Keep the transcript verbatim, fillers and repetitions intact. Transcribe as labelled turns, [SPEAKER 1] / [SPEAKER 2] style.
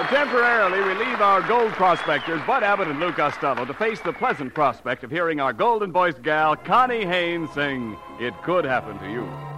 [SPEAKER 1] Temporarily, we leave our gold prospectors, Bud Abbott and Lou Costello, to face the pleasant prospect of hearing our golden-voiced gal, Connie Haynes, sing It Could Happen to You.